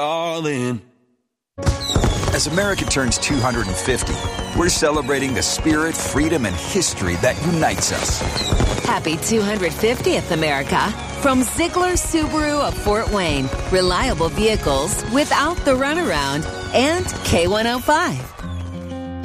all in. As America turns 250, we're celebrating the spirit, freedom, and history that unites us. Happy 250th, America. From Ziegler Subaru of Fort Wayne. Reliable vehicles without the runaround. And K105.